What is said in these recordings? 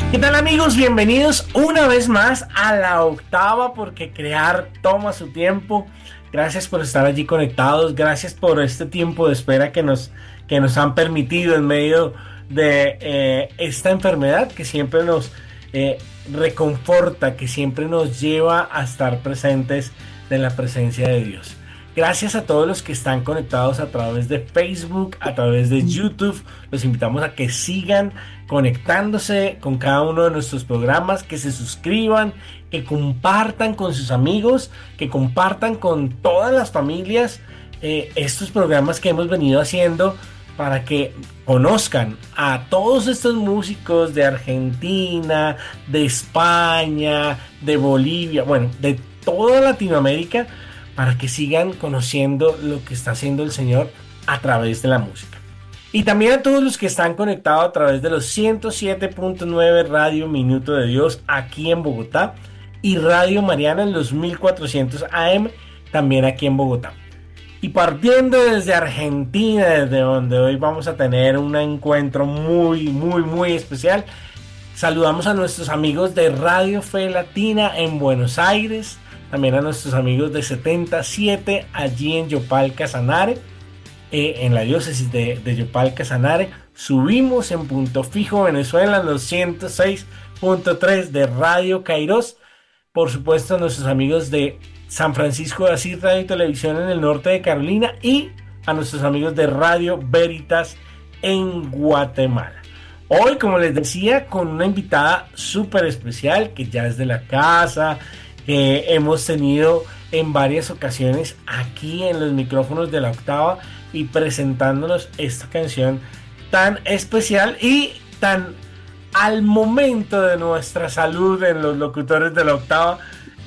¿Qué tal, amigos? Bienvenidos una vez más a la octava, porque crear toma su tiempo. Gracias por estar allí conectados, gracias por este tiempo de espera que nos han permitido en medio de esta enfermedad que siempre nos reconforta, que siempre nos lleva a estar presentes de la presencia de Dios. Gracias a todos los que están conectados a través de Facebook, a través de YouTube. Los invitamos a que sigan conectándose con cada uno de nuestros programas, que se suscriban, que compartan con sus amigos, que compartan con todas las familias estos programas que hemos venido haciendo para que conozcan a todos estos músicos de Argentina, de España, de Bolivia, bueno, de toda Latinoamérica, para que sigan conociendo lo que está haciendo el Señor a través de la música. Y también a todos los que están conectados a través de los 107.9 Radio Minuto de Dios aquí en Bogotá y Radio Mariana en los 1400 AM también aquí en Bogotá. Y partiendo desde Argentina, desde donde hoy vamos a tener un encuentro muy especial, saludamos a nuestros amigos de Radio Fe Latina en Buenos Aires, también a nuestros amigos de 77 allí en Yopal Casanare, en la diócesis de Yopal Casanare. Subimos en Punto Fijo, Venezuela, en los 106.3 de Radio Kairos. Por supuesto, a nuestros amigos de San Francisco de Asís, Radio y Televisión en el norte de Carolina, y a nuestros amigos de Radio Veritas en Guatemala. Hoy, como les decía, con una invitada súper especial que ya es de la casa, que hemos tenido en varias ocasiones aquí en los micrófonos de la octava y presentándonos esta canción tan especial y tan al momento de nuestra salud en los locutores de la octava.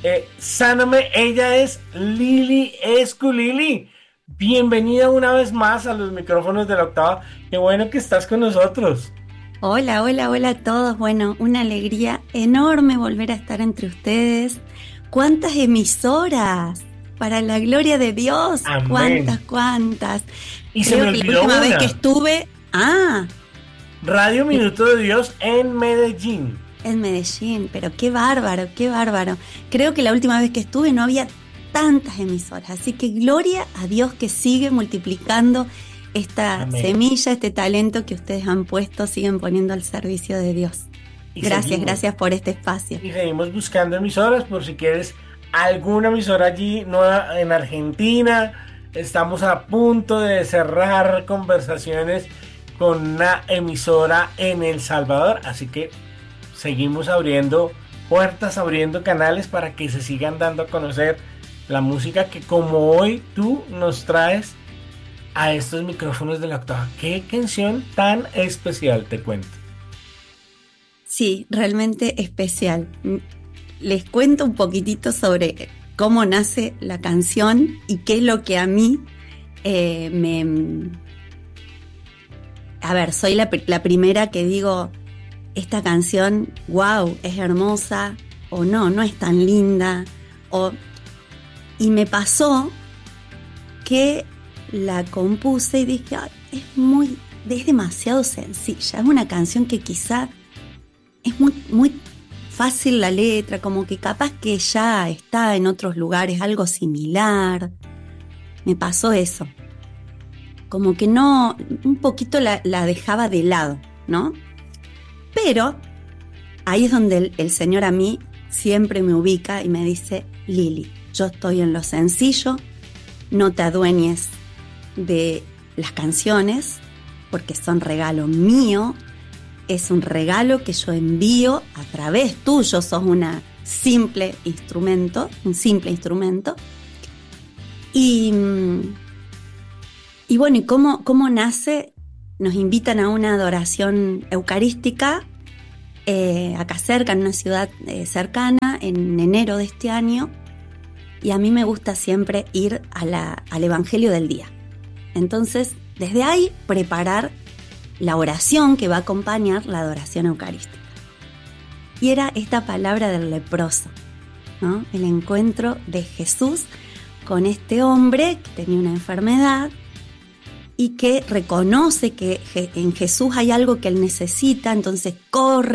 Sáname, ella es Lili Escu. Lili, bienvenida una vez más a los micrófonos de la octava. Qué bueno que estás con nosotros. Hola a todos. Bueno, una alegría enorme volver a estar entre ustedes. ¿Cuántas emisoras? Para la gloria de Dios. Amén. ¿Cuántas? Y creo se me que olvidó la última vez una. que estuve... Radio Minuto de Dios en Medellín. En Medellín, pero qué bárbaro. Creo que la última vez que estuve no había tantas emisoras. Así que gloria a Dios que sigue multiplicando esta Amén. semilla, este talento que ustedes han puesto, siguen poniendo al servicio de Dios. Y Gracias por este espacio. Y seguimos buscando emisoras por si quieres alguna emisora allí nueva en Argentina. Estamos a punto de cerrar conversaciones con una emisora en El Salvador, así que seguimos abriendo puertas, abriendo canales para que se sigan dando a conocer la música que, como hoy tú nos traes a estos micrófonos de la octava. Qué canción tan especial, te cuento. Sí, realmente especial. Les cuento un poquitito sobre cómo nace la canción y qué es lo que a mí A ver, soy la primera que digo, esta canción, wow, es hermosa, o no es tan linda, y me pasó que la compuse y dije, ay, es demasiado sencilla, es una canción que quizá es muy fácil la letra, como que capaz que ya está en otros lugares algo similar. Me pasó eso. Como que no, un poquito la dejaba de lado, ¿no? Pero ahí es donde el Señor a mí siempre me ubica y me dice, Lili, yo estoy en lo sencillo, no te adueñes de las canciones, porque son regalo mío, es un regalo que yo envío a través tuyo, sos un simple instrumento. Y bueno, ¿y cómo nace? Nos invitan a una adoración eucarística acá cerca, en una ciudad cercana, en enero de este año, y a mí me gusta siempre ir al Evangelio del día. Entonces, desde ahí, preparar la oración que va a acompañar la adoración eucarística. Y era esta palabra del leproso, ¿no? El encuentro de Jesús con este hombre que tenía una enfermedad y que reconoce que en Jesús hay algo que él necesita, entonces corre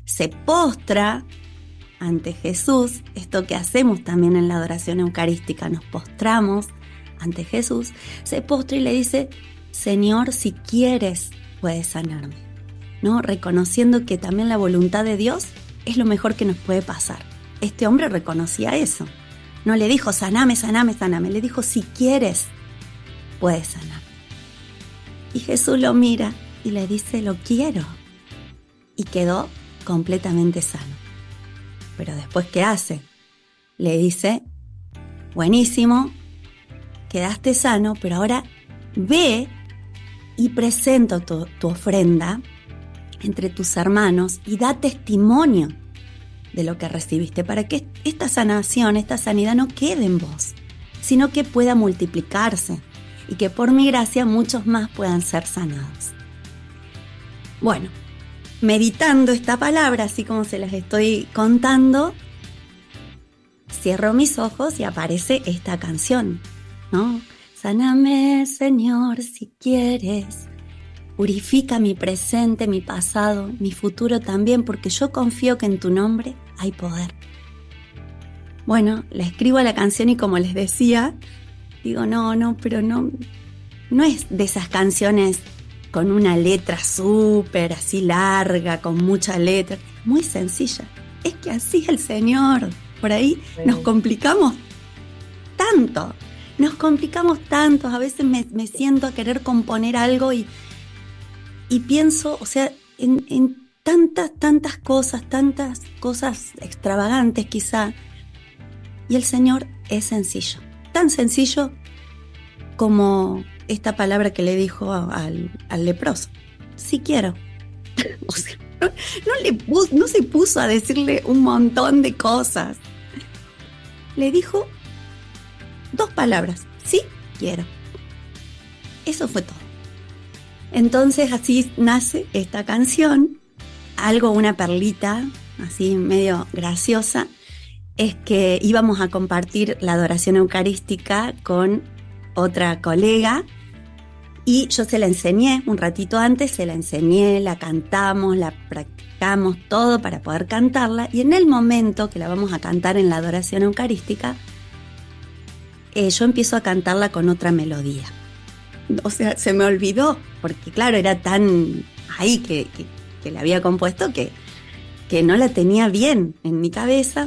se postra ante Jesús, esto que hacemos también en la adoración eucarística, nos postramos ante Jesús, se postra y le dice, Señor, si quieres, puedes sanarme, ¿no? Reconociendo que también la voluntad de Dios es lo mejor que nos puede pasar. Este hombre reconocía eso. No le dijo, saname, saname, saname. Le dijo, si quieres, puedes sanar. Y Jesús lo mira y le dice, lo quiero. Y quedó completamente sano. Pero después, ¿qué hace? Le dice, buenísimo, quedaste sano, pero ahora ve y presenta tu ofrenda entre tus hermanos y da testimonio de lo que recibiste, para que esta sanación, esta sanidad no quede en vos, sino que pueda multiplicarse y que por mi gracia muchos más puedan ser sanados. Bueno, meditando esta palabra, así como se las estoy contando, cierro mis ojos y aparece esta canción, ¿no? Sáname, Señor, si quieres. Purifica mi presente, mi pasado, mi futuro también, porque yo confío que en tu nombre hay poder. Bueno, le escribo a la canción y como les decía, digo, pero no es de esas canciones con una letra súper así larga, con mucha letra, muy sencilla. Es que así es el Señor. Por ahí nos complicamos tanto, a veces me siento a querer componer algo y pienso, o sea, en tantas cosas extravagantes quizá, y el Señor es sencillo, tan sencillo como esta palabra que le dijo al leproso, si quiero. O sea, no se puso a decirle un montón de cosas, le dijo 2 palabras, sí quiero. Eso fue todo. Entonces así nace esta canción. Una perlita así medio graciosa es que íbamos a compartir la adoración eucarística con otra colega y yo se la enseñé un ratito antes, la cantamos, la practicamos todo para poder cantarla, y en el momento que la vamos a cantar en la adoración eucarística, yo empiezo a cantarla con otra melodía. O sea, se me olvidó, porque claro, era tan ahí que la había compuesto que no la tenía bien en mi cabeza.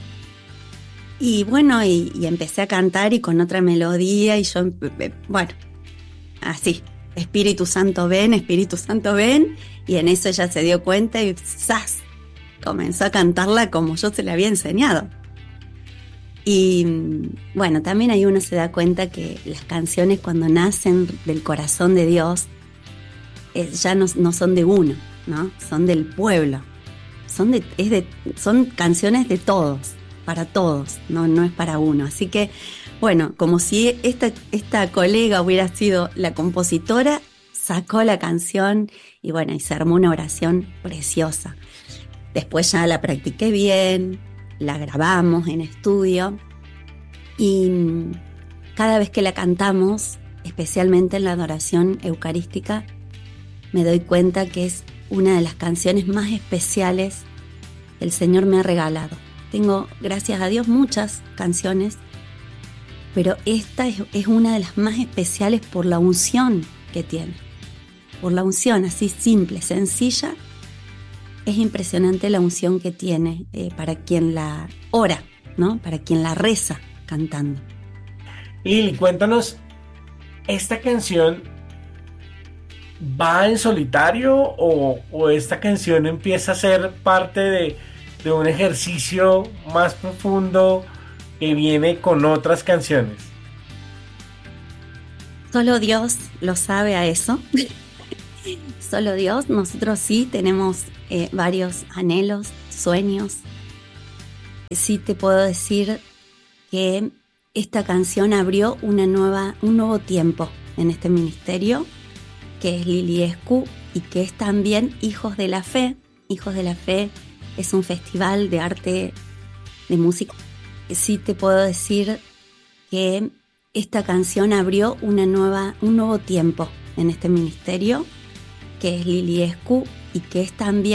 Y bueno, y empecé a cantar y con otra melodía, y yo, bueno, así, Espíritu Santo ven, y en eso ella se dio cuenta y ¡zas! Comenzó a cantarla como yo se la había enseñado. Y bueno, también ahí uno se da cuenta que las canciones cuando nacen del corazón de Dios ya no son de uno, ¿no? Son del pueblo. Son canciones de todos, para todos, no es para uno. Así que, bueno, como si esta colega hubiera sido la compositora, sacó la canción y bueno, y se armó una oración preciosa. Después ya la practiqué bien, la grabamos en estudio y cada vez que la cantamos, especialmente en la adoración eucarística, me doy cuenta que es una de las canciones más especiales que el Señor me ha regalado. Tengo, gracias a Dios, muchas canciones, pero esta es una de las más especiales por la unción que tiene. Por la unción así simple, sencilla. Es impresionante la unción que tiene para quien la ora, ¿no? Para quien la reza cantando. Lili, cuéntanos, ¿esta canción va en solitario o esta canción empieza a ser parte de un ejercicio más profundo que viene con otras canciones? Solo Dios lo sabe a eso. Solo Dios. Nosotros sí tenemos varios anhelos, sueños. Sí te puedo decir que esta canción abrió un nuevo tiempo en este ministerio, que es Liliescu, y que es también Hijos de la Fe. Hijos de la Fe es un festival de arte, de música. Sí te puedo decir que esta canción abrió un nuevo tiempo en este ministerio, que es Liliescu, y que es también